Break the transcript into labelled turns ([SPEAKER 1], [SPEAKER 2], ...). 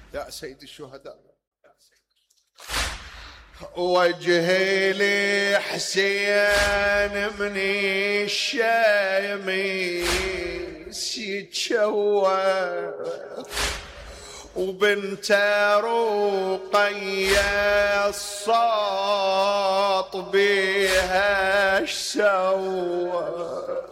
[SPEAKER 1] يا سيد الشهداء. وجهي لي حسين من الشمس يتشوى، وبنت رقية الصوت بيها اش سوى.